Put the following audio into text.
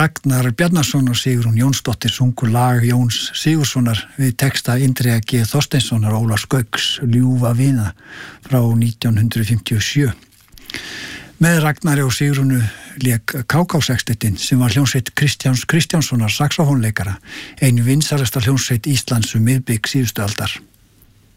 Ragnar Bjarnason og Sigrún Jónsdóttir sungu lag Jóns Sigurðssonar við texta Indriða G. Þorsteinssonar og Ólafs Gauks Ljúfa vina frá 1957. Með Ragnari og Sigrúnu lék KK-sextettin sem var hljómsveit Kristjáns Kristjánssonar saxofónleikara, ein vinsælasta hljómsveit Íslands miðbik síðustu aldar.